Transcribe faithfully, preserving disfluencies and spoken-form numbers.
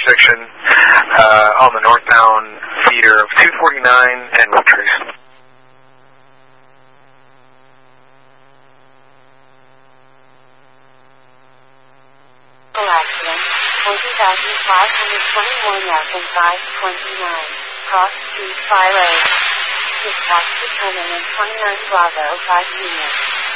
intersection uh, on the northbound feeder of two forty-nine and Woodtrace. Accident, twenty thousand five hundred twenty-one F and five twenty-nine, Cross Street Fire. Dispatch to Terminal twenty-nine Bravo five units.